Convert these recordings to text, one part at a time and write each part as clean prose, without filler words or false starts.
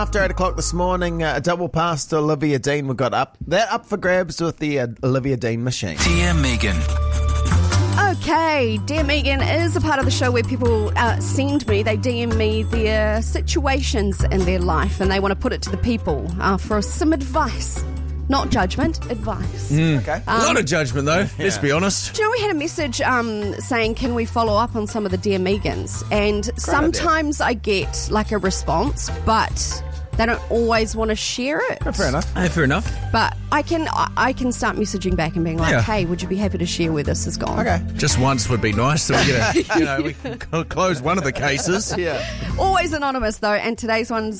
After 8 o'clock this morning, a double pass to Olivia Dean. We got that up for grabs with the Olivia Dean machine. Dear Megan. Okay, Dear Megan is a part of the show where people send me, they DM me their situations in their life and they want to put it to the people for some advice. Not judgment, advice. Okay. A lot of judgment, though, let's be honest. Do you know, we had a message saying, can we follow up on some of the Dear Megans? And sometimes I get like a response, but they don't always want to share it. Oh, fair enough. Fair enough. But I can start messaging back and being like, hey, would you be happy to share where this has gone? Okay. Just once would be nice, so we get we can close one of the cases. Yeah. Always anonymous, though, and today's one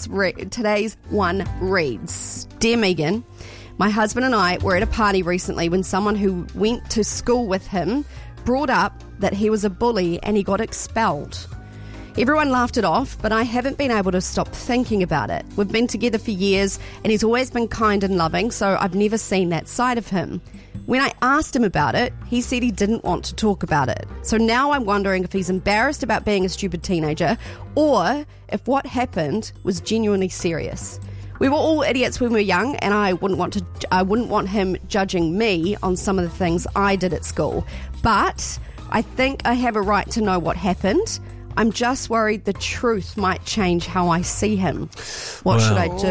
reads, Dear Megan, my husband and I were at a party recently when someone who went to school with him brought up that he was a bully and he got expelled. Everyone laughed it off, but I haven't been able to stop thinking about it. We've been together for years and he's always been kind and loving, so I've never seen that side of him. When I asked him about it, he said he didn't want to talk about it. So now I'm wondering if he's embarrassed about being a stupid teenager or if what happened was genuinely serious. We were all idiots when we were young, and I wouldn't want him judging me on some of the things I did at school. But I think I have a right to know what happened. I'm just worried the truth might change how I see him. What should I do?